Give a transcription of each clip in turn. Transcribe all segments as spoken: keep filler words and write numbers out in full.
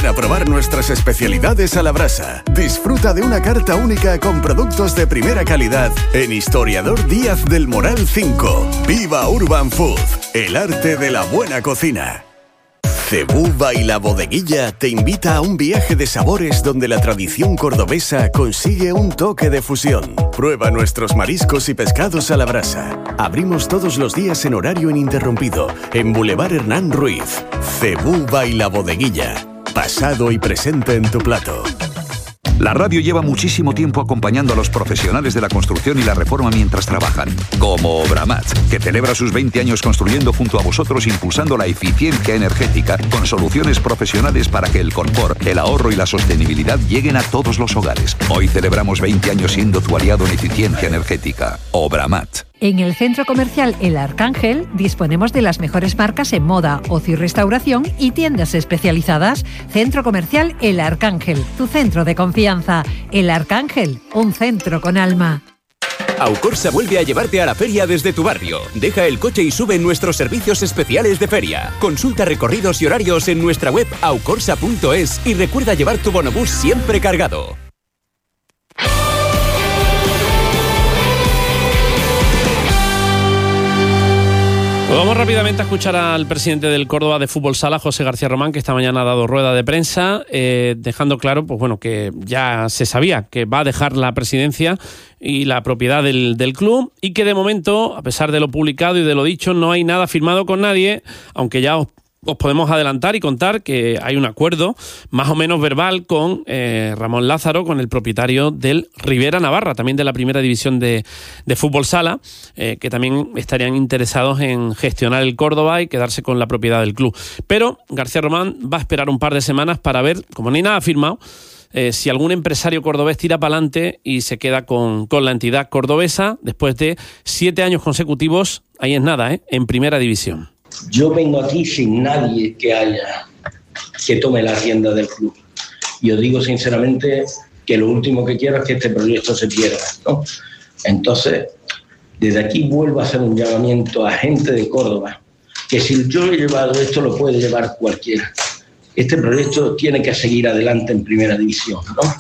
a probar nuestras especialidades a la brasa. Disfruta de una carta única con productos de primera calidad en Historiador Díaz del Moral cinco. ¡Viva Urban Food! El arte de la buena cocina. Cebuba y la Bodeguilla te invita a un viaje de sabores donde la tradición cordobesa consigue un toque de fusión. Prueba nuestros mariscos y pescados a la brasa. Abrimos todos los días en horario ininterrumpido en Boulevard Hernán Ruiz. Cebuba y la Bodeguilla. Pasado y presente en tu plato. La radio lleva muchísimo tiempo acompañando a los profesionales de la construcción y la reforma mientras trabajan, como Obramat, que celebra sus veinte años construyendo junto a vosotros, impulsando la eficiencia energética con soluciones profesionales para que el confort, el ahorro y la sostenibilidad lleguen a todos los hogares. Hoy celebramos veinte años siendo tu aliado en eficiencia energética. Obramat. En el Centro Comercial El Arcángel disponemos de las mejores marcas en moda, ocio y restauración y tiendas especializadas. Centro Comercial El Arcángel, tu centro de confianza. El Arcángel, un centro con alma. Aucorsa vuelve a llevarte a la feria desde tu barrio. Deja el coche y sube en nuestros servicios especiales de feria. Consulta recorridos y horarios en nuestra web aucorsa punto es y recuerda llevar tu bonobús siempre cargado. Pues vamos rápidamente a escuchar al presidente del Córdoba de Fútbol Sala, José García Román, que esta mañana ha dado rueda de prensa, eh, dejando claro, pues bueno, que ya se sabía que va a dejar la presidencia y la propiedad del, del club, y que de momento, a pesar de lo publicado y de lo dicho, no hay nada firmado con nadie, aunque ya os Os podemos adelantar y contar que hay un acuerdo más o menos verbal con eh, Ramón Lázaro, con el propietario del Rivera Navarra, también de la primera división de, de Fútbol Sala, eh, que también estarían interesados en gestionar el Córdoba y quedarse con la propiedad del club. Pero García Román va a esperar un par de semanas para ver, como no hay nada firmado, eh, si algún empresario cordobés tira para adelante y se queda con, con la entidad cordobesa después de siete años consecutivos, ahí es nada, ¿eh? En primera división. Yo vengo aquí sin nadie que haya, que tome la rienda del club. Y os digo sinceramente que lo último que quiero es que este proyecto se pierda, ¿no? Entonces, desde aquí vuelvo a hacer un llamamiento a gente de Córdoba, que si yo he llevado esto, lo puede llevar cualquiera. Este proyecto tiene que seguir adelante en primera división, ¿no?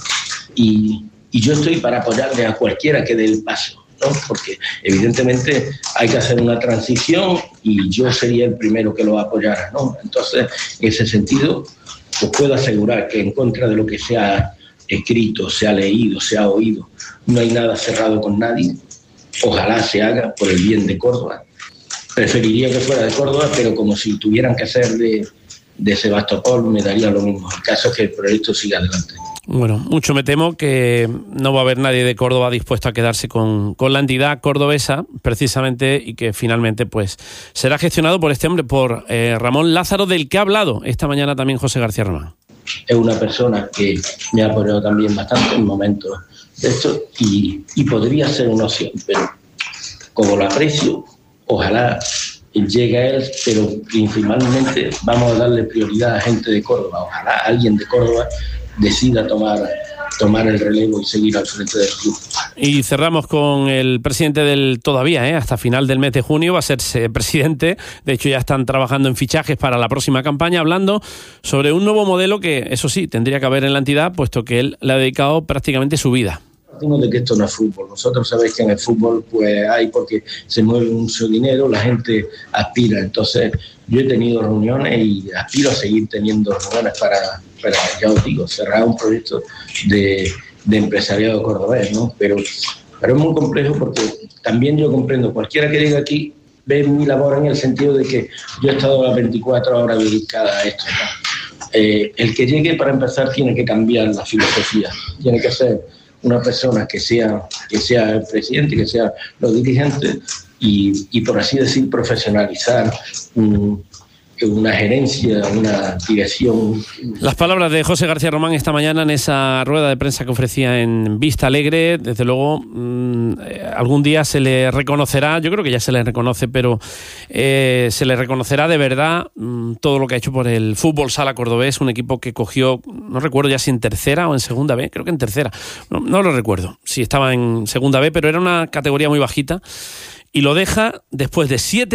Y, y yo estoy para apoyarle a cualquiera que dé el paso, ¿no? Porque evidentemente hay que hacer una transición y yo sería el primero que lo apoyara, ¿no? Entonces, en ese sentido, os puedo asegurar que en contra de lo que se ha escrito, se ha leído, se ha oído, no hay nada cerrado con nadie. Ojalá se haga por el bien de Córdoba. Preferiría que fuera de Córdoba, pero como si tuvieran que ser de, de Sebastopol, me daría lo mismo. El caso es que el proyecto siga adelante. Bueno, mucho me temo que no va a haber nadie de Córdoba dispuesto a quedarse con, con la entidad cordobesa, precisamente, y que finalmente pues será gestionado por este hombre, por eh, Ramón Lázaro, del que ha hablado esta mañana también José García Román. Es una persona que me ha apoyado también bastante en momentos de esto y, y podría ser una opción, pero como lo aprecio, ojalá llegue a él, pero principalmente vamos a darle prioridad a gente de Córdoba. Ojalá alguien de Córdoba decida tomar, tomar el relevo y seguir al frente del club. Y cerramos con el presidente del todavía, ¿eh? hasta final del mes de junio va a ser presidente. De hecho, ya están trabajando en fichajes para la próxima campaña, hablando sobre un nuevo modelo que, eso sí, tendría que haber en la entidad, puesto que él le ha dedicado prácticamente su vida. Partimos de que esto no es fútbol. Vosotros sabéis que en el fútbol pues hay porque se mueve mucho dinero, la gente aspira. Entonces, yo he tenido reuniones y aspiro a seguir teniendo reuniones para, para ya os digo, cerrar un proyecto de, de empresariado cordobés, ¿no? Pero, pero es muy complejo porque también yo comprendo, cualquiera que llegue aquí ve mi labor en el sentido de que yo he estado las veinticuatro horas dedicada a esto, ¿no? Eh, el que llegue, para empezar, tiene que cambiar la filosofía, tiene que ser una persona que sea, que sea el presidente, que sea los dirigentes y, y por así decir, profesionalizar un, una gerencia, una dirección. Las palabras de José García Román esta mañana en esa rueda de prensa que ofrecía en Vista Alegre. Desde luego, mmm, algún día se le reconocerá, yo creo que ya se le reconoce, pero eh, se le reconocerá de verdad mmm, todo lo que ha hecho por el Fútbol Sala cordobés, un equipo que cogió, no recuerdo ya si en tercera o en segunda B, creo que en tercera, no, no lo recuerdo, si estaba en segunda B, pero era una categoría muy bajita, y lo deja después de siete